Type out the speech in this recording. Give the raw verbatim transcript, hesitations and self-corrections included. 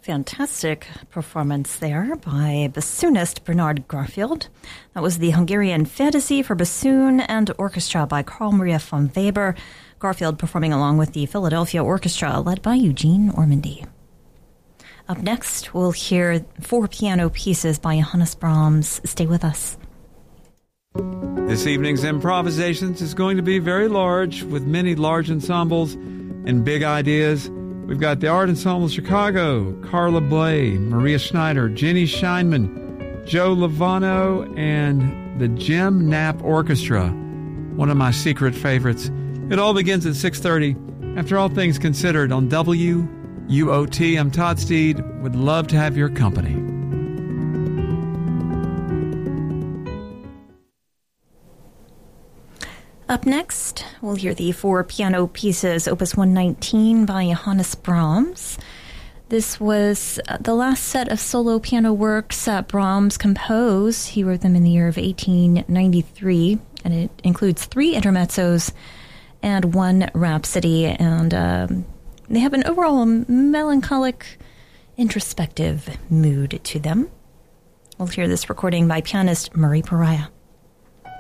Fantastic performance there by bassoonist Bernard Garfield. That was the Hungarian Fantasy for Bassoon and Orchestra by Carl Maria von Weber. Garfield performing along with the Philadelphia Orchestra led by Eugene Ormandy. Up next, we'll hear four piano pieces by Johannes Brahms. Stay with us. This evening's improvisations is going to be very large, with many large ensembles and big ideas. We've got the Art Ensemble Chicago, Carla Bley, Maria Schneider, Jenny Scheinman, Joe Lovano, and the Jim Knapp Orchestra, one of my secret favorites. It all begins at six thirty. After All Things Considered on W U O T. I'm Todd Steed. Would love to have your company. Up next, we'll hear the four piano pieces, Opus one nineteen by Johannes Brahms. This was the last set of solo piano works that Brahms composed. He wrote them in the year of eighteen ninety-three, and it includes three intermezzos and one rhapsody, and um, they have an overall melancholic, introspective mood to them. We'll hear this recording by pianist Murray Pariah.